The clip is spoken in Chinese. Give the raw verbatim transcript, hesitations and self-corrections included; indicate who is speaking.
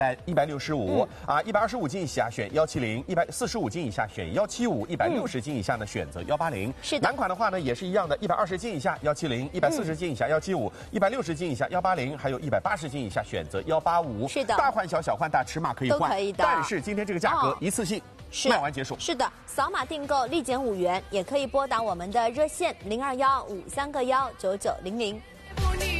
Speaker 1: 呃，一百六十五啊，一百二十五斤以下选幺七零，一百四十五斤以下选幺七五，一百六十斤以下呢选择幺八零。
Speaker 2: 是的。
Speaker 1: 男款的话呢也是一样的，一百二十斤以下幺七零，一百四十斤以下幺七五，一百六十斤以下幺八零，还有一百八十斤以下选择幺八五。
Speaker 2: 是的。
Speaker 1: 大换小，小换大，尺码可以换，
Speaker 2: 都可以的。
Speaker 1: 但是今天这个价格、哦、一次性卖完结束。
Speaker 2: 是的，扫码订购立减五元，也可以拨打我们的热线零二幺五三个幺九九零零。